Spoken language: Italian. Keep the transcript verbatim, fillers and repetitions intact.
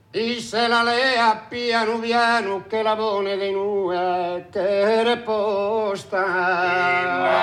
Y se la lea piano piano che la pone di nube che reposta.